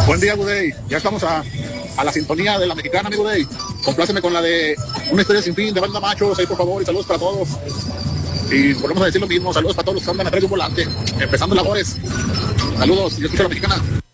Buen día, Budey. Ya estamos a la sintonía de la mexicana, mi Budey. Compláceme con la de Una historia sin fin de Banda Machos, ahí por favor, y saludos para todos. Y volvemos a decir lo mismo, saludos para todos los que andan atrás de un volante, empezando labores. Saludos, yo escucho a la mexicana.